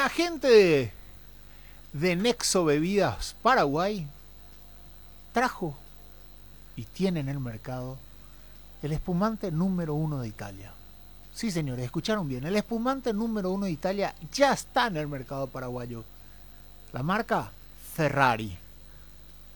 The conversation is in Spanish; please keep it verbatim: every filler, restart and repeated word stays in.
La gente de, de Nexo Bebidas Paraguay trajo y tiene en el mercado el espumante número uno de Italia. Sí, señores, escucharon bien. El espumante número uno de Italia ya está en el mercado paraguayo. La marca Ferrari.